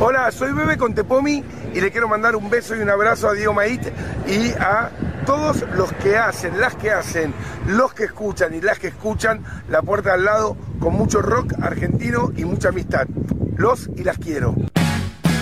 Hola, soy Bebe con Tepomi y le quiero mandar un beso y un abrazo a Diego Mait y a todos los que hacen, las que hacen, los que escuchan y las que escuchan La Puerta al Lado con mucho rock argentino y mucha amistad. Los y las quiero.